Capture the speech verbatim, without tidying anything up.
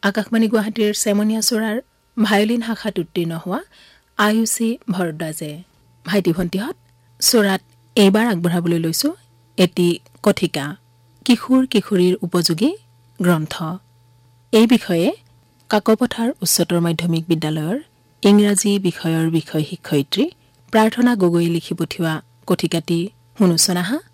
আকাশবাণী গুৱাহাটীৰ চেমনীয়া চোৰাৰ ভায়লিন শাখাত উত্তীৰ্ণ হোৱা আয়ুষী ভৰদ্বাজে। ভাইটি ভণ্টিহঁত, চোৰাত এইবাৰ আগবঢ়াবলৈ লৈছোঁ এটি কথিকা, কিশোৰ কিশোৰীৰ উপযোগী গ্ৰন্থ। এই বিষয়ে কাকপথাৰ উচ্চতৰ মাধ্যমিক বিদ্যালয়ৰ ইংৰাজী বিষয়ৰ বিষয় শিক্ষয়িত্ৰী প্ৰাৰ্থনা গগৈয়ে লিখি পঠিওৱা কথিকাটি শুনোচোন আহা।